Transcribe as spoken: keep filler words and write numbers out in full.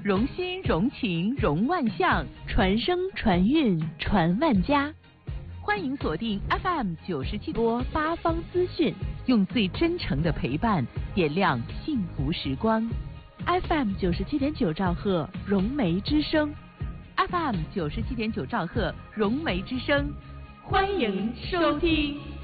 融心融情融万象，传声传韵传万家。欢迎锁定 F M 九十七多八方资讯，用最真诚的陪伴点亮幸福时光。F M 九十七点九兆赫，融媒之声。F M 九十七点九兆赫，融媒之声，欢迎收听。